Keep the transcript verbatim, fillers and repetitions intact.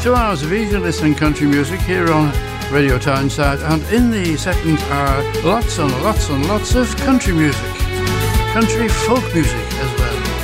Two hours of easy listening country music here on Radio Townside, and in the second hour, lots and lots and lots of country music. Country folk music as well.